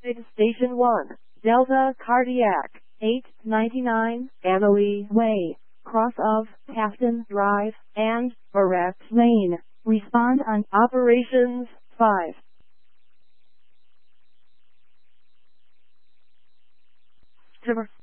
Big Station 1, Delta Cardiac, 899 Annalee Way, cross of Afton Drive and Barrett Lane. Respond on Operations 5. Trevor.